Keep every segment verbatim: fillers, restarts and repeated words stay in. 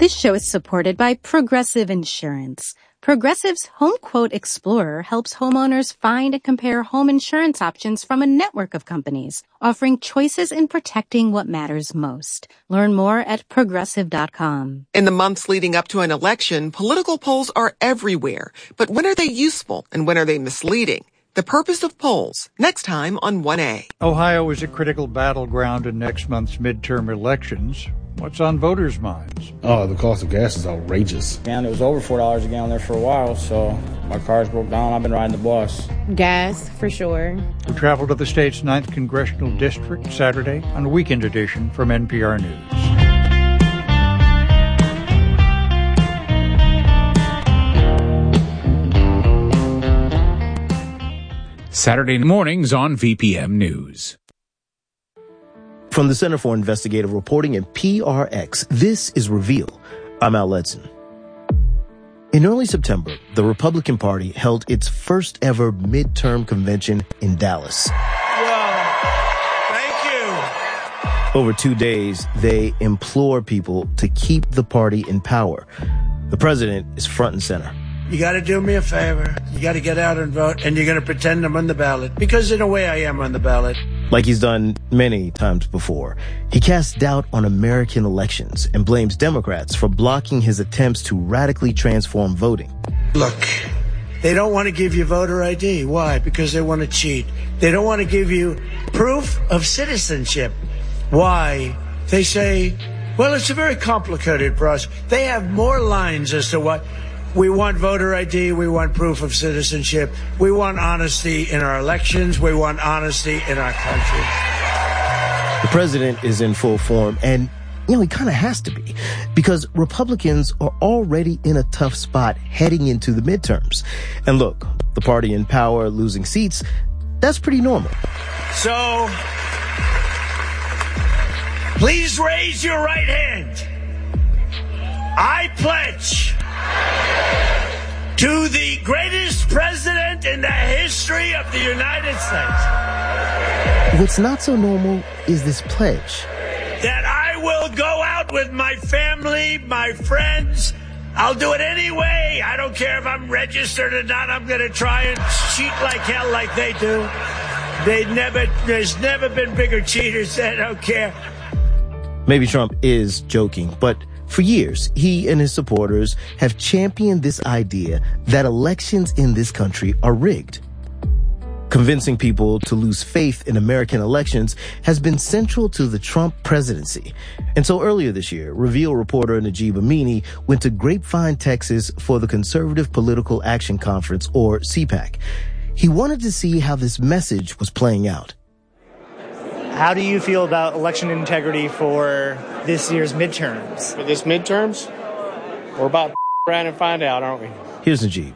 This show is supported by Progressive Insurance. Progressive's Home Quote Explorer helps homeowners find and compare home insurance options from a network of companies, offering choices in protecting what matters most. Learn more at progressive dot com. In the months leading up to an election, political polls are everywhere. But when are they useful and when are they misleading? The purpose of polls, next time on one A. Ohio is a critical battleground in next month's midterm elections. What's on voters' minds? Oh, the cost of gas is outrageous. Man, it was over four dollars a gallon there for a while, so my car's broke down. I've been riding the bus. Gas, for sure. We travel to the state's ninth Congressional District Saturday on a weekend edition from N P R News. Saturday mornings on V P M News. From the Center for Investigative Reporting and P R X, this is Reveal. I'm Al Letson. In early September, the Republican Party held its first ever midterm convention in Dallas. Well, thank you. Over two days, they implore people to keep the party in power. The president is front and center. You got to do me a favor. You got to get out and vote, and you're going to pretend I'm on the ballot. Because in a way, I am on the ballot. Like he's done many times before, he casts doubt on American elections and blames Democrats for blocking his attempts to radically transform voting. Look, they don't want to give you voter I D. Why? Because they want to cheat. They don't want to give you proof of citizenship. Why? They say, well, it's a very complicated process. They have more lines as to what... We want voter I D. We want proof of citizenship. We want honesty in our elections. We want honesty in our country. The president is in full form, and, you know, he kind of has to be, because Republicans are already in a tough spot heading into the midterms. And look, the party in power losing seats, that's pretty normal. So, please raise your right hand. I pledge to the greatest president in the history of the United States. What's not so normal is this pledge. That I will go out with my family, my friends. I'll do it anyway. I don't care if I'm registered or not. I'm going to try and cheat like hell like they do. They never, there's never been bigger cheaters. I don't care. Maybe Trump is joking, but for years, he and his supporters have championed this idea that elections in this country are rigged. Convincing people to lose faith in American elections has been central to the Trump presidency. And so earlier this year, Reveal reporter Najib Amini went to Grapevine, Texas for the Conservative Political Action Conference, or C PAC. He wanted to see how this message was playing out. How do you feel about election integrity for this year's midterms? For this midterms? We're about to around and find out, aren't we? Here's Najib.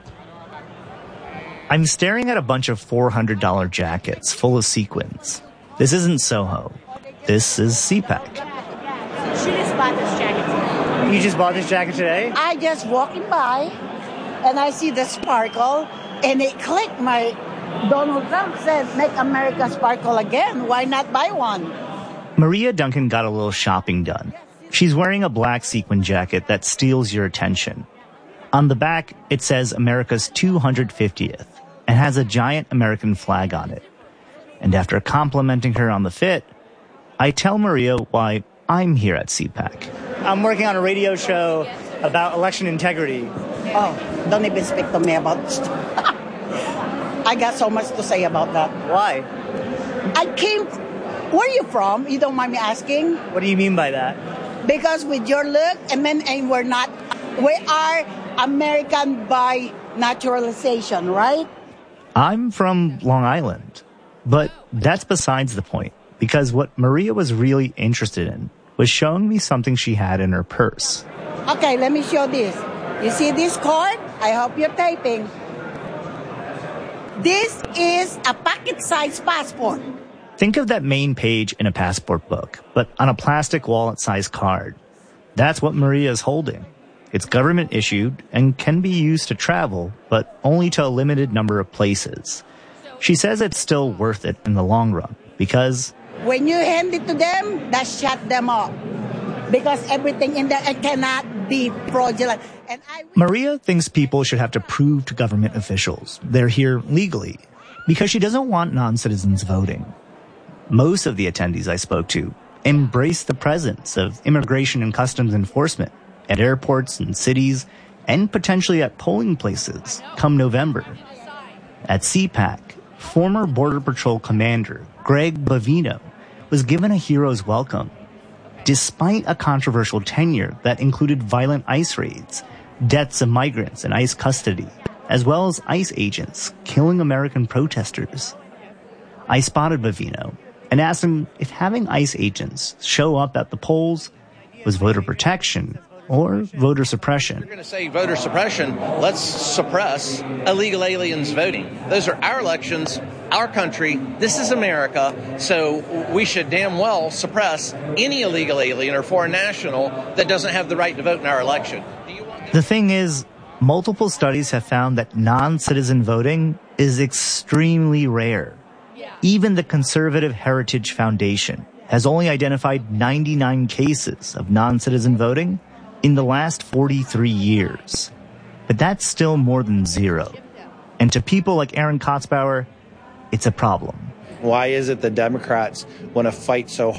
I'm staring at a bunch of four hundred dollars jackets full of sequins. This isn't Soho. This is C PAC. She just bought this jacket today. You just bought this jacket today? I just walking by, and I see the sparkle, and it clicked. My Donald Trump said, make America sparkle again. Why not buy one? Maria Duncan got a little shopping done. She's wearing a black sequin jacket that steals your attention. On the back, it says America's two hundred fiftieth and has a giant American flag on it. And after complimenting her on the fit, I tell Maria why I'm here at C PAC. I'm working on a radio show about election integrity. Oh, don't even speak to me about this. I got so much to say about that. Why? I came... Where are you from? You don't mind me asking? What do you mean by that? Because with your look, and then and we're not... We are American by naturalization, right? I'm from Long Island. But that's besides the point. Because what Maria was really interested in was showing me something she had in her purse. Okay, let me show this. You see this card? I hope you're typing. This is a pocket-sized passport. Think of that main page in a passport book, but on a plastic wallet-sized card. That's what Maria is holding. It's government-issued and can be used to travel, but only to a limited number of places. She says it's still worth it in the long run, because... When you hand it to them, that shut them up. Because everything in there cannot be fraudulent. And I Maria thinks people should have to prove to government officials they're here legally because she doesn't want non-citizens voting. Most of the attendees I spoke to embrace the presence of immigration and customs enforcement at airports and cities and potentially at polling places come November. At C PAC, former Border Patrol Commander Greg Bavino was given a hero's welcome, despite a controversial tenure that included violent ICE raids, deaths of migrants in ICE custody, as well as ICE agents killing American protesters. I spotted Bavino and asked him if having ICE agents show up at the polls was voter protection or voter suppression. We're going to say voter suppression. Let's suppress illegal aliens voting. Those are our elections, our country. This is America. So we should damn well suppress any illegal alien or foreign national that doesn't have the right to vote in our election. The thing is, multiple studies have found that non-citizen voting is extremely rare. Even the Conservative Heritage Foundation has only identified ninety-nine cases of non-citizen voting in the last forty-three years. But that's still more than zero. And to people like Aaron Kotzbauer, it's a problem. Why is it the Democrats want to fight so hard?